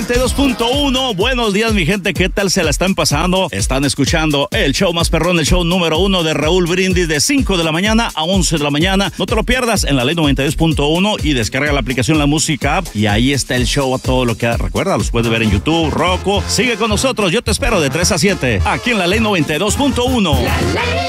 92.1. Buenos días, mi gente, ¿qué tal se la están pasando? Están escuchando el show más perrón, el show número 1 de Raúl Brindis, de 5 de la mañana a 11 de la mañana. No te lo pierdas en la Ley 92.1 y descarga la aplicación La Música App y ahí está el show a todo lo que recuerda. Los puedes ver en YouTube, Roku. Sigue con nosotros, yo te espero de 3 a 7 aquí en la Ley 92.1.